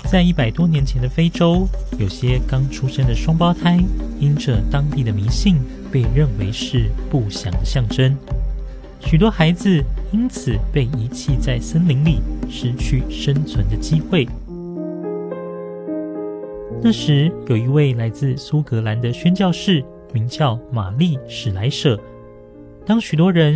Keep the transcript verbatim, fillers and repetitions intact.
在一百多年前的非洲，有些刚出生的双胞胎，因着当地的迷信，被认为是不祥的象征。许多孩子因此被遗弃在森林里，失去生存的机会。那时，有一位来自苏格兰的宣教士，名叫玛丽史莱舍。当许多人